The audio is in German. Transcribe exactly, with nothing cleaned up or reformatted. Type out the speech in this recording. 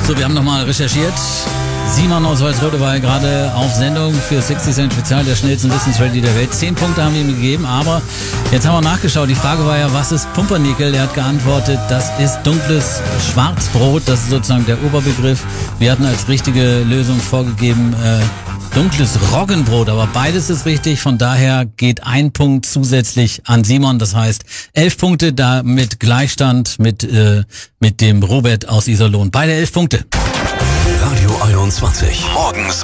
So, wir haben nochmal recherchiert. Simon aus Walsrode war ja gerade auf Sendung für sechzig Cent Spezial, der schnellsten Wissensready der Welt. Zehn Punkte haben wir ihm gegeben, aber jetzt haben wir nachgeschaut. Die Frage war ja, was ist Pumpernickel? Er hat geantwortet, das ist dunkles Schwarzbrot. Das ist sozusagen der Oberbegriff. Wir hatten als richtige Lösung vorgegeben, äh, dunkles Roggenbrot, aber beides ist richtig. Von daher geht ein Punkt zusätzlich an Simon. Das heißt, elf Punkte da mit Gleichstand mit, äh, mit dem Robert aus Iserlohn. Beide elf Punkte. Radio einundzwanzig. Morgens